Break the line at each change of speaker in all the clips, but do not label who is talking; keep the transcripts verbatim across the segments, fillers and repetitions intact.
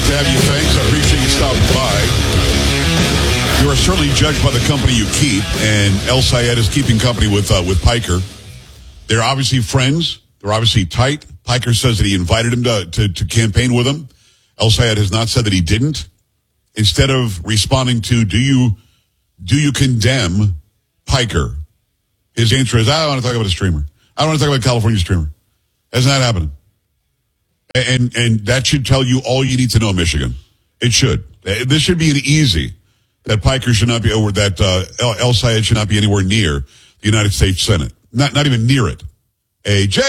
to have you. Thanks. I appreciate you stopping by. You are certainly judged by the company you keep, and El Sayed is keeping company with uh, with Piker. They're obviously friends. They're obviously tight. Piker says that he invited him to, to, to campaign with him. El Sayed has not said that he didn't. Instead of responding to, do you do you condemn Piker? His answer is, I don't want to talk about a streamer. I don't want to talk about a California streamer. That's not happening. And and that should tell you all you need to know, Michigan. It should. This should be an easy that Piker should not be over, that uh, El Sayed should not be anywhere near the United States Senate. Not not even near it. A J.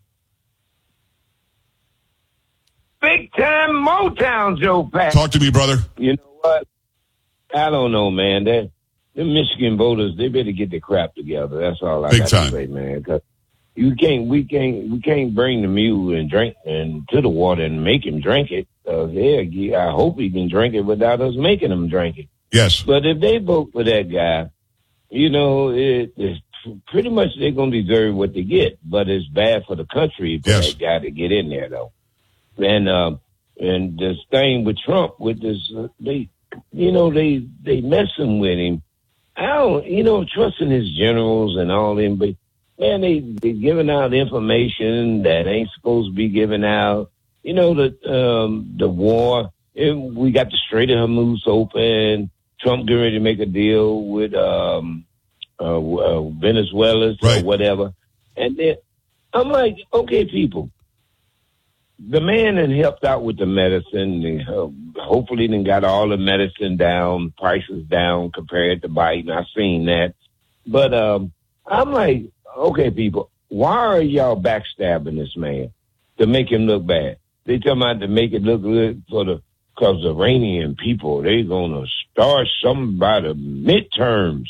Big time Motown, Joe Pat.
Talk to me, brother.
You know what? I don't know, man. That the Michigan voters, they better get their crap together. That's all I
Big
got
time.
to say, man. Cause you can't, we can't, we can't bring the mule and drink and to the water and make him drink it. Uh, yeah, I hope he can drink it without us making him drink it.
Yes.
But if they vote for that guy, you know, it, it's pretty much they're going to deserve what they get. But it's bad for the country for
yes.
that guy to get in there, though. And uh, and this thing with Trump, with this, uh, they, you know, they they messing with him. I don't, you know, trusting his generals and all them, but man, they they giving out information that ain't supposed to be given out. You know, the um, the war. It, we got the Strait of Hormuz open. Trump getting ready to make a deal with um, uh, uh, Venezuela
right.
or whatever. And then I'm like, okay, people. The man that helped out with the medicine, and, uh, hopefully then got all the medicine down, prices down compared to Biden. I've seen that. But um, I'm like, okay, people, why are y'all backstabbing this man to make him look bad? They talking about to make it look good for the, because the Iranian people, they going to start something by the midterms.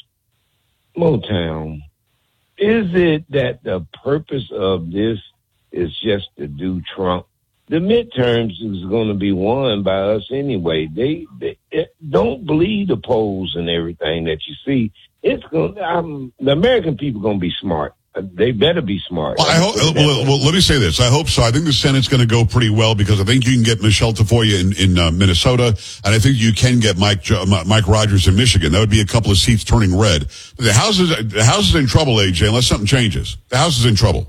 Motown, is it that the purpose of this is just to do Trump? The midterms is going to be won by us anyway. They, they it, don't believe the polls and everything that you see. It's going. Um, the American people going to be smart. They better be smart.
Well, I hope, well, well, let me say this. I hope so. I think the Senate's going to go pretty well because I think you can get Michelle Tafoya in, in uh, Minnesota, and I think you can get Mike uh, Mike Rogers in Michigan. That would be a couple of seats turning red. But the House is the House is in trouble, A J, unless something changes. The House is in trouble.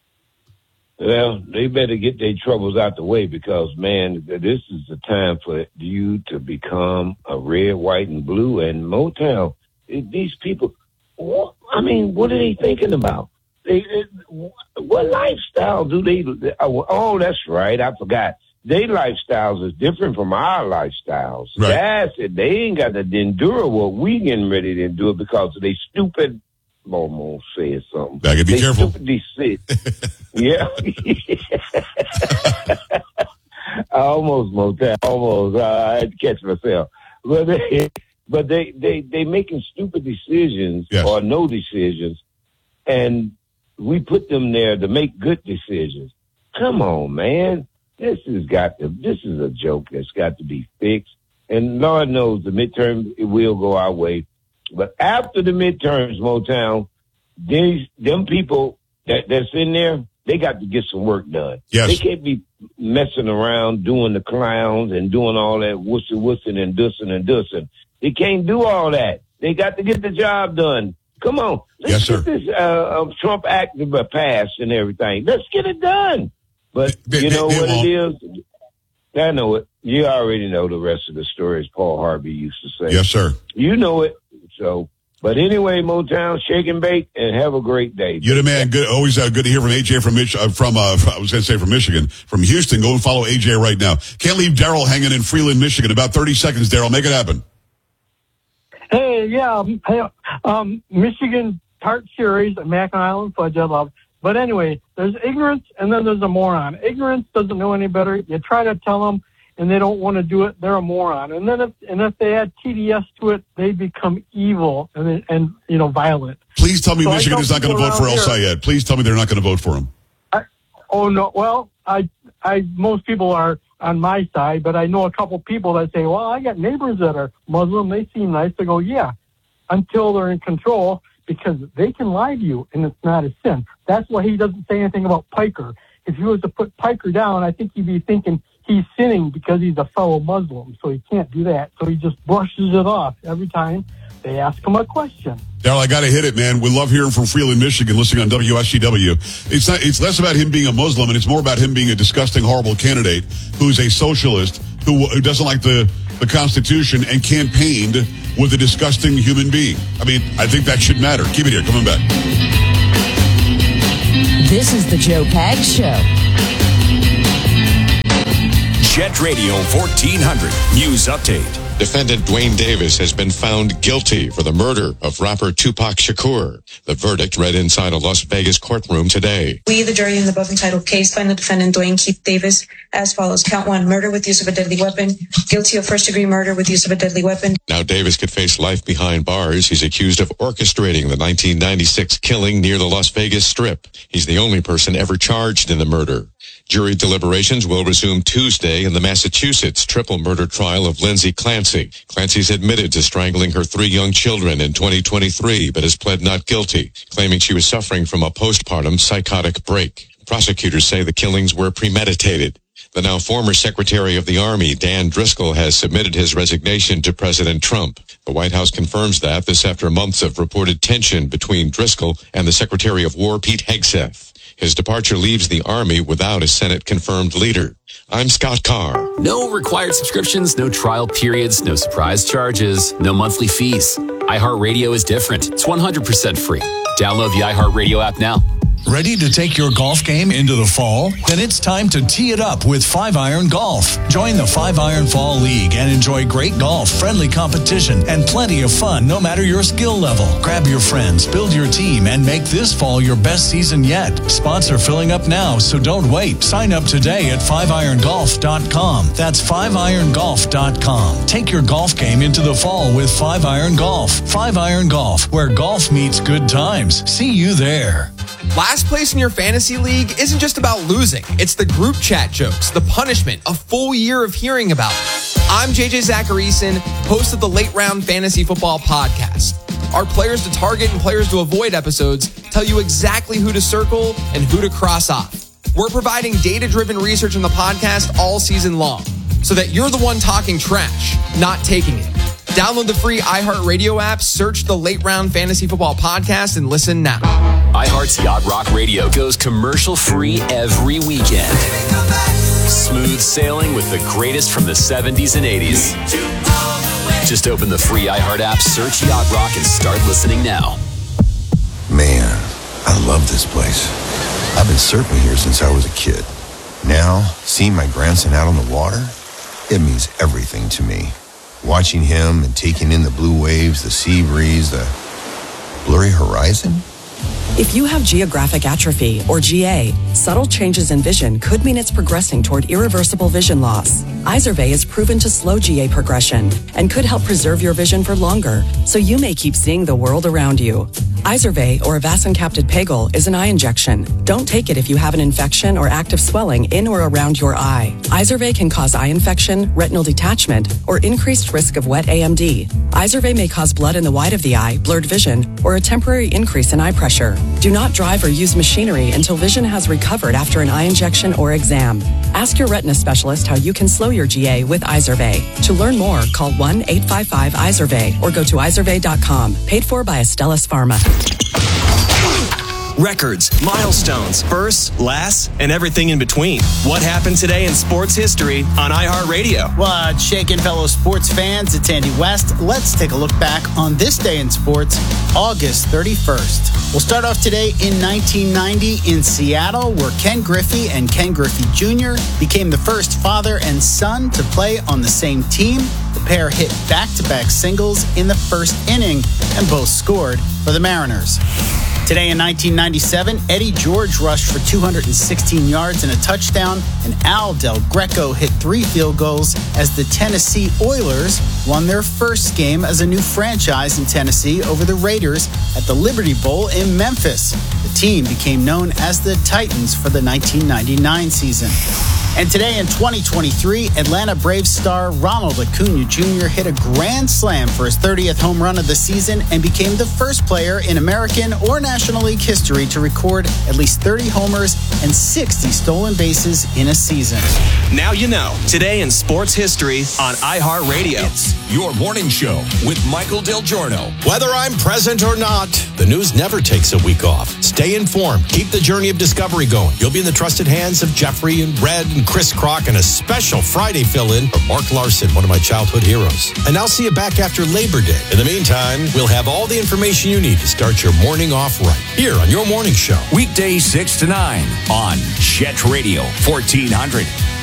Well, they better get their troubles out the way because, man, this is the time for you to become a red, white, and blue. And Motown, these people, what, I mean, what are they thinking about? They, what lifestyle do they? Oh, that's right. I forgot. Their lifestyles is different from our lifestyles.
Right.
That's it. They ain't got to endure what we getting ready to endure because they stupid. Almost said something.
I gotta be
they
careful.
Stupidly sick. Yeah. I almost Motown. Almost. Uh, I had to catch myself. But they, but they, they, they making stupid decisions
yes.
or no decisions, and we put them there to make good decisions. Come on, man. This has got to. This is a joke that's got to be fixed. And Lord knows the midterm it will go our way. But after the midterms, Motown, these them people that, that's in there, they got to get some work done.
Yes.
They can't be messing around doing the clowns and doing all that wussing, wussing, and dussing and dussing. They can't do all that. They got to get the job done. Come on. Let's
yes,
get
sir.
this uh, Trump Act passed and everything. Let's get it done. But
they,
you know
they, they
what
won't.
it is? I know it. You already know the rest of the story, as Paul Harvey used to say.
Yes, sir.
You know it. So, but anyway, Motown, shake and bake, and have a great day.
You're the man. Good. Always uh, good to hear from A J from Mich- uh, from uh, I was going to say from Michigan, from Houston. Go and follow A J right now. Can't leave Daryl hanging in Freeland, Michigan. About thirty seconds, Daryl. Make it happen.
Hey, yeah, hey, um, Michigan Tart Series at Mackinac Island Fudge I love. But anyway, there's ignorance and then there's a moron. Ignorance doesn't know any better. You try to tell them and they don't want to do it. They're a moron. And then if, and if they add T D S to it, they become evil and, and you know, violent.
Please tell me
so
Michigan is not going to vote for El Sayed. Please tell me they're not going to vote for him.
I, oh, no. Well, I, I, most people are on my side, but I know a couple people that say, well, I got neighbors that are Muslim. They seem nice. They go, yeah, until they're in control, because they can lie to you and it's not a sin. That's why he doesn't say anything about Piker. If he was to put Piker down, I think he'd be thinking he's sinning because he's a fellow Muslim, so he can't do that. So he just brushes it off every time they ask him a question.
Daryl, I got to hit it, man. We love hearing from Freeland, Michigan, listening on W S G W. It's not, it's less about him being a Muslim, and it's more about him being a disgusting, horrible candidate who's a socialist who, who doesn't like the, the Constitution and campaigned with a disgusting human being. I mean, I think that should matter. Keep it here. Coming back.
This is the Joe Pags Show.
Jet Radio fourteen hundred News Update.
Defendant Dwayne Davis has been found guilty for the murder of rapper Tupac Shakur. The verdict read inside a Las Vegas courtroom today.
We, the jury in the above entitled case, find the defendant Dwayne Keith Davis as follows. Count one, murder with use of a deadly weapon. Guilty of first-degree murder with use of a deadly weapon. Now Davis could face life behind bars. He's accused of orchestrating the nineteen ninety-six killing near the Las Vegas Strip. He's the only person ever charged in the murder. Jury deliberations will resume Tuesday in the Massachusetts triple murder trial of Lindsay Clancy. Clancy's admitted to strangling her three young children in twenty twenty-three, but has pled not guilty, claiming she was suffering from a postpartum psychotic break. Prosecutors say the killings were premeditated. The now former Secretary of the Army, Dan Driscoll, has submitted his resignation to President Trump. The White House confirms that this after months of reported tension between Driscoll and the Secretary of War, Pete Hegseth. His departure leaves the Army without a Senate-confirmed leader. I'm Scott Carr.
No required subscriptions, no trial periods, no surprise charges, no monthly fees. iHeartRadio is different. It's one hundred percent free. Download the iHeartRadio app now.
Ready to take your golf game into the fall? Then it's time to tee it up with Five Iron Golf. Join the Five Iron Fall League and enjoy great golf, friendly competition, and plenty of fun no matter your skill level. Grab your friends, build your team, and make this fall your best season yet. Spots are filling up now, so don't wait. Sign up today at five iron golf dot com. That's five iron golf dot com. Take your golf game into the fall with Five Iron Golf. Five Iron Golf, where golf meets good times. See you there.
Last place in your fantasy league isn't just about losing. It's the group chat jokes, the punishment, a full year of hearing about it. I'm J J Zacharyson, host of the Late Round Fantasy Football Podcast. Our players to target and players to avoid episodes tell you exactly who to circle and who to cross off. We're providing data-driven research in the podcast all season long so that you're the one talking trash, not taking it. Download the free iHeartRadio app, search the Late Round Fantasy Football Podcast, and listen now.
iHeart's Yacht Rock Radio goes commercial-free every weekend. Smooth sailing with the greatest from the seventies and eighties. Just open the free iHeart app, search Yacht Rock, and start listening now.
Man, I love this place. I've been surfing here since I was a kid. Now, seeing my grandson out on the water, it means everything to me. Watching him and taking in the blue waves, the sea breeze, the blurry horizon.
If you have geographic atrophy, or G A, subtle changes in vision could mean it's progressing toward irreversible vision loss. Izervay is proven to slow G A progression and could help preserve your vision for longer, so you may keep seeing the world around you. Izervay, or avacincaptad pegol, is an eye injection. Don't take it if you have an infection or active swelling in or around your eye. Izervay can cause eye infection, retinal detachment, or increased risk of wet A M D. Izervay may cause blood in the white of the eye, blurred vision, or a temporary increase in eye pressure. Do not drive or use machinery until vision has recovered after an eye injection or exam. Ask your retina specialist how you can slow your G A with Izervay. To learn more, call one eight five five Izervay or go to izervay dot com. Paid for by Astellas Pharma.
Records, milestones, firsts, lasts, and everything in between. What happened today in sports history on iHeartRadio?
What's shaking, fellow sports fans? It's Andy West. Let's take a look back on this day in sports, August thirty-first. We'll start off today in nineteen ninety in Seattle, where Ken Griffey and Ken Griffey Junior became the first father and son to play on the same team. The pair hit back-to-back singles in the first inning and both scored for the Mariners. Today in nineteen ninety-seven, Eddie George rushed for two hundred sixteen yards and a touchdown, and Al Del Greco hit three field goals as the Tennessee Oilers won their first game as a new franchise in Tennessee over the Raiders at the Liberty Bowl in Memphis. The team became known as the Titans for the nineteen ninety-nine season. And today in twenty twenty-three, Atlanta Braves star Ronald Acuna Junior hit a grand slam for his thirtieth home run of the season and became the first player in American or National League history to record at least thirty homers and sixty stolen bases in a season.
Now you know. Today in sports history on iHeartRadio.
It's your morning show with Michael Del Giorno.
Whether I'm present or not, the news never takes a week off. Stay informed. Keep the journey of discovery going. You'll be in the trusted hands of Jeffrey and Red and Chris Crock and a special Friday fill-in for Mark Larson, one of my childhood heroes. And I'll see you back after Labor Day. In the meantime, we'll have all the information you need to start your morning off right here on your morning show.
Weekdays six to nine on Jet Radio fourteen hundred.